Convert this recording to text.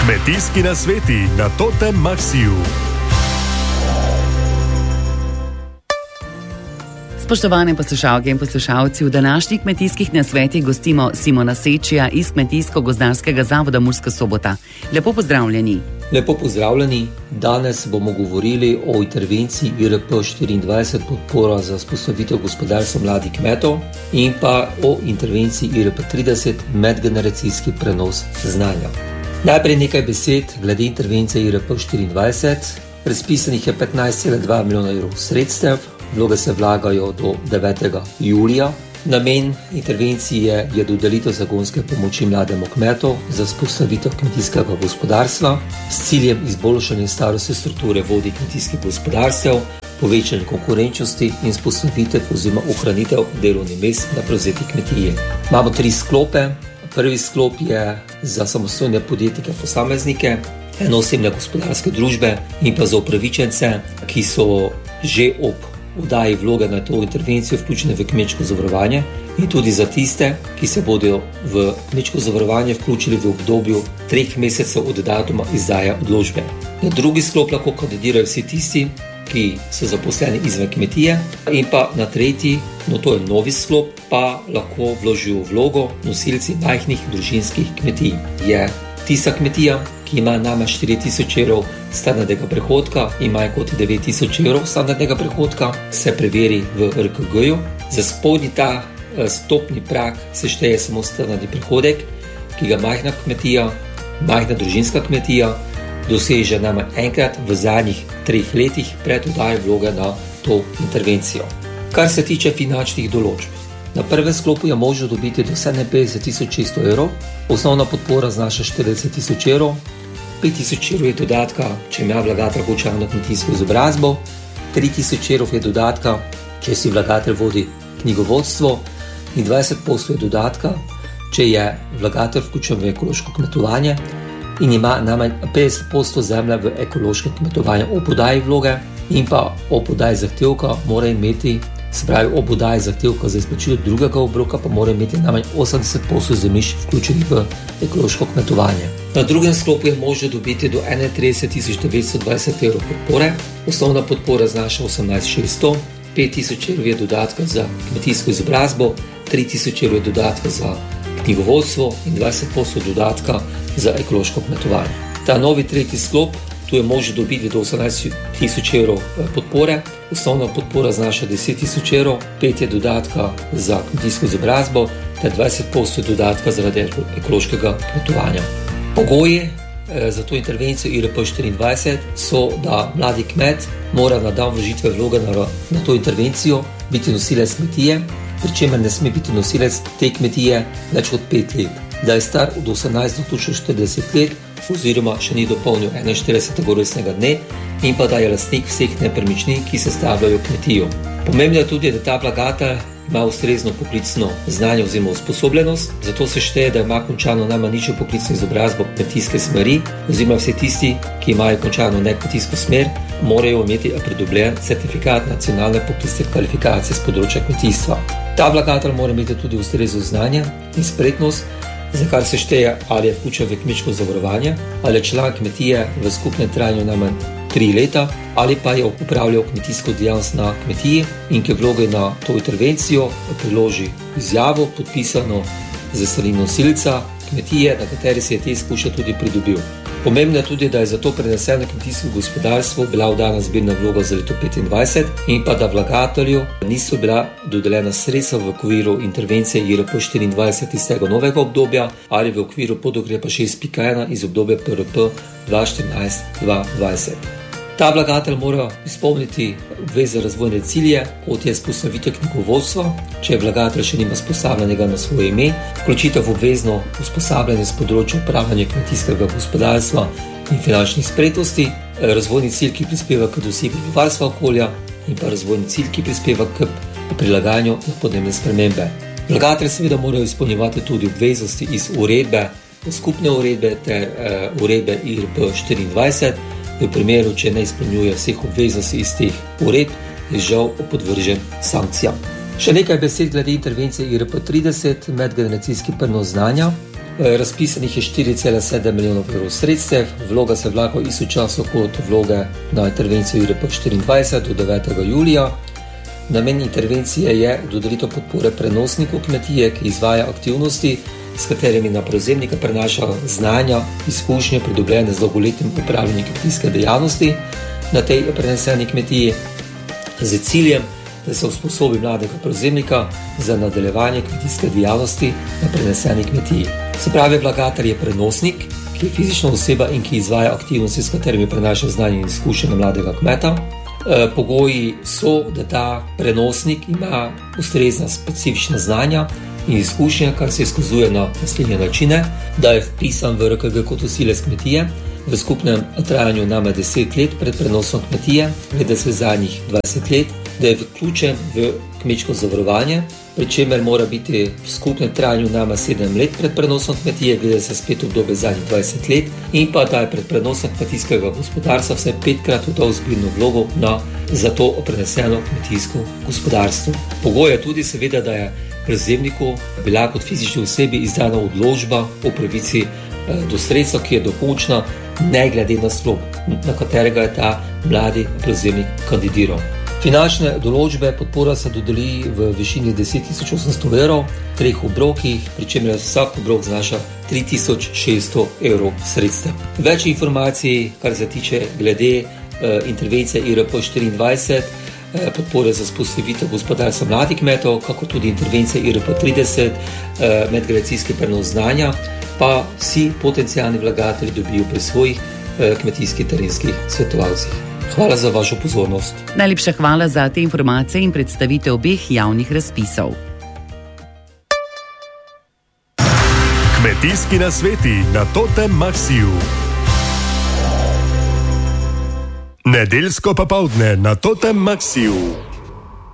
Kmetijski nasveti na Totem Maxiju. Spoštovane poslušalke in poslušalci, v današnjih kmetijskih nasvetih gostimo Simona Sečija iz Kmetijsko-gozdarskega zavoda Murska Sobota. Lepo pozdravljeni. Lepo pozdravljeni. Danes bomo govorili o intervenciji IRP-24 podpora za vzpostavitev gospodarstva mladih kmetov in pa o intervenciji IRP-30 medgeneracijski prenos znanja. Najprej nekaj besed glede intervencije IRP-24. Razpisanih je 15,2 milijona evrov sredstev. Vloge se vlagajo do 9. julija. Namen intervencije je dodelitev zagonske pomoči mlademu kmetu za vzpostavitev kmetijskega gospodarstva s ciljem izboljšanja starostne strukture vodij kmetijskih gospodarstev, povečanje konkurenčnosti in vzpostavitev oziroma ohranitev delovnih mest na prevzeti kmetiji. Imamo 3 sklope. Prvi sklop je za samostojne podjetnike posameznike, enoosebne gospodarske družbe in pa za upravičence, ki so že ob vdaji vloge na to intervencijo vključene v kmečko zavarovanje, in tudi za tiste, ki se bodo v kmečko zavarovanje vključili v obdobju 3 mesecev od datuma izdaje odločbe. Na drugi sklop lahko kandidirajo vsi tisti, ki so zaposleni izven kmetije, in pa na tretji, to je novi sklop, pa lahko vložijo vlogo nosilci majhnih družinskih kmetij. Je tista kmetija, ki ima najmanj 4.000 evrov standardnega prihodka in manj kot 9.000 evrov standardnega prihodka, se preveri v RKG-ju. Za spodnji ta stopni prag se šteje samo standardni prihodek, ki ga majhna kmetija, majhna družinska kmetija doseže najmanj enkrat v zadnjih 3 letih pred oddajo vloge na to intervencijo. Kar se tiče finančnih določb. Na prvem sklopu je možno dobiti do 57.600 evrov, osnovna podpora znaša 40.000 evrov, 5.000 evrov je dodatka, če ima vlagatelj končano kmetijsko izobrazbo, 3.000 evrov je dodatka, če si vlagatelj vodi knjigovodstvo, in 20% je dodatka, če je vlagatelj vključen v ekološko kmetovanje in ima najmanj 50% zemlje v ekološkem kmetovanju ob podaji vloge, in pa ob podaji zahtevka mora imeti, se pravi ob podaji zahtevka za izplačilo drugega obroka, pa mora imeti najmanj 80% zemljišč vključenih v ekološko kmetovanje. Na drugem sklopu je možno dobiti do 31.920 evrov podpore, osnovna podpora znaša 18.600, 5.000 evrov je dodatka za kmetijsko izobrazbo, 3.000 evrov je dodatka za knjigovodstvo in 20% dodatka za ekološko kmetovanje. Ta novi tretji sklop, tu je možno dobiti do 18.000 evrov podpore, osnovna podpora znaša 10.000 evrov, 5 je dodatka za kmetijsko izobrazbo ter 20% dodatka zaradi ekološkega kmetovanja. Pogoji za to intervencijo IRP-24 so, da mladi kmet mora na dan vložitve vloge na to intervencijo biti nosilec kmetije, pri čemer ne sme biti nosilec te kmetije več kot 5 let, da je star od 18 do točno 40 let oziroma še ni dopolnil 41. rojstnega dne in pa da je lastnik vseh nepremičnin, ki sestavljajo kmetijo. Pomembno je tudi, da ta vlagatelj ima ustrezno poklicno znanje oziroma usposobljenost, zato se šteje, da ima končano najmanj nižjo poklicno izobrazbo kmetijske smeri oziroma vsi tisti, ki imajo končano nekmetijsko smer, morajo imeti pridobljen certifikat nacionalne poklicne kvalifikacije z področja kmetijstva. Ta vlagatelj mora imeti tudi ustrezno znanje in spretnost, za kar se šteje, ali je vključen v kmečko zavarovanje, ali je član kmetije v skupnem trajanju najmanj 3 leta, ali pa je upravljal kmetijsko dejavnost na kmetiji in ki vloge na to intervencijo priloži izjavo, podpisano z strani nosilca kmetije, na kateri se je te izkušnje tudi pridobil. Pomembno je tudi, da je za to preneseno kmetijsko gospodarstvo bila vdana zbirna vloga za leto 2025 in pa da vlagatelju niso bila dodeljena sredstva v okviru intervencije IRP-24 iz tega novega obdobja ali v okviru podukrepa 6.1 iz obdobja PRP 2014-2020. Ta vlagatelj mora izpolniti obvezne razvojne cilje, kot je vzpostavitev knjigovodstva, če vlagatelj še nima usposabljenega na svoje ime, vključitev v obvezno usposabljanje s področja upravljanja kmetijskega gospodarstva in finančnih spretnosti, razvojni cilj, ki prispeva k dosegu varstva okolja, in pa razvojni cilj, ki prispeva k prilagajanju na podnebne spremembe. Vlagatelj seveda morajo izpolnjevati tudi obveznosti iz uredbe, skupne uredbe ter uredbe IRP-24, v primeru, če ne izpolnjuje vseh obveznosti iz teh uredb, je žal podvržen sankcijam. Še nekaj besed glede intervencije IRP-30 medgeneracijski prenos znanja. Razpisanih je 4,7 milijonov evrov sredstev, vloga se vlaga istočasno kot vloge na intervencijo IRP-24 do 9. julija. Namen intervencije je dodelitev podpore prenosniku kmetije, ki izvaja aktivnosti, s katerimi na prevzemnika prenaša znanja, izkušnje pridobljene z dolgoletnim upravljanjem kmetijske dejavnosti na tej preneseni kmetiji, z ciljem, da se usposobi mladega prevzemnika za nadaljevanje kmetijske dejavnosti na preneseni kmetiji. Se pravi, vlagatelj je prenosnik, ki je fizična oseba in ki izvaja aktivnosti, s katerimi prenaša znanje in izkušnje na mladega kmeta. Pogoji so, da ta prenosnik ima ustrezna specifična znanja in izkušnje, kar se izkazuje na naslednje načine, da je vpisan v RKG kot nosilec kmetije v skupnem trajanju najmanj 10 let pred prenosom kmetije, glede se zadnjih 20 let, da je vključen v kmečko zavarovanje, pri čemer mora biti v skupnem trajanju najmanj 7 let pred prenosom kmetije, glede se spet obdobje zadnjih 20 let, in pa da je pred prenosom kmetijskega gospodarstva vsaj 5-krat oddal zbirno vlogo na za to preneseno kmetijsko gospodarstvo. Pogoj je tudi seveda, da je prevzemniku bila kot fizični osebi izdana odločba o pravici do sredstva, ki je dokončna ne glede na slog, na katerega je ta mladi prevzemnik kandidiral. Finančne določbe podpora se dodeli v višini 10.800 evrov, 3 obrokih, pri čemer vsak obrok znaša 3.600 evrov sredstev. Več informacij, kar se tiče glede intervencije IRP-24, podpore za vzpostavitev gospodarstva mladih kmetov, kako tudi intervencije IRP-30, medgeneracijski prenos znanja, pa vsi potencijalni vlagatelji dobijo pri svojih kmetijskih terenskih svetovalcih. Hvala za vašo pozornost. Najlepša hvala za te informacije in predstavitev obeh javnih razpisov. Kmetijski nasveti na Totem Maxiju. Nedeljsko popoldne na Totem Maxiju.